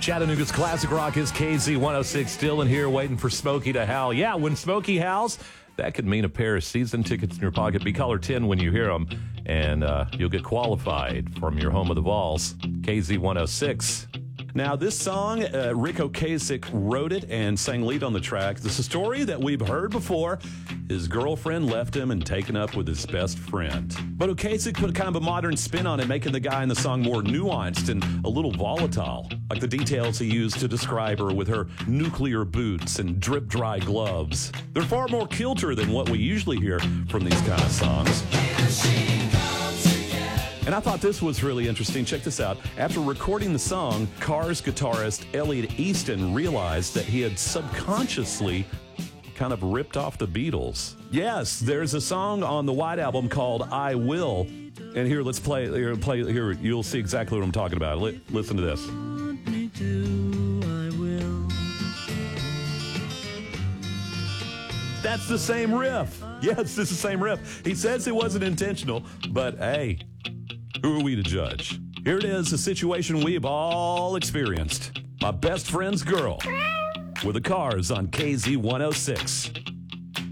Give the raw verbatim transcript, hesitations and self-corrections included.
Chattanooga's Classic Rock is K Z one oh six, still in here waiting for Smokey to howl. Yeah, when Smokey howls, that could mean a pair of season tickets in your pocket. Be caller ten when you hear them, and uh, you'll get qualified from your home of the Vols, K Z one oh six. Now, this song, uh, Rick Ocasek wrote it and sang lead on the track. This is a story that we've heard before. His girlfriend left him and taken up with his best friend. But Ocasek put kind of a modern spin on it, making the guy in the song more nuanced and a little volatile, like the details he used to describe her with her nuclear boots and drip-dry gloves. They're far more kilter than what we usually hear from these kind of songs. And I thought this was really interesting. Check this out. After recording the song, Cars guitarist Elliot Easton realized that he had subconsciously kind of ripped off the Beatles. Yes, there's a song on the White Album called I Will. And here, let's play. Here, play. Here, you'll see exactly what I'm talking about. Li- listen to this. Want me to, I will. That's the same riff. Yes, it's the same riff. He says it wasn't intentional, but hey, who are we to judge? Here it is, a situation we've all experienced. My best friend's girl with the Cars on K Z one oh six.